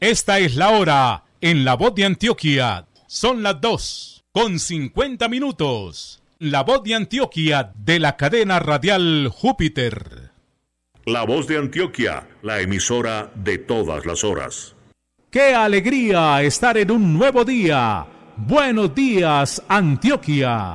Esta es la hora en La Voz de Antioquia. Son las 2:50. La Voz de Antioquia de la cadena radial Júpiter. La Voz de Antioquia, la emisora de todas las horas. ¡Qué alegría estar en un nuevo día! Buenos días, Antioquia.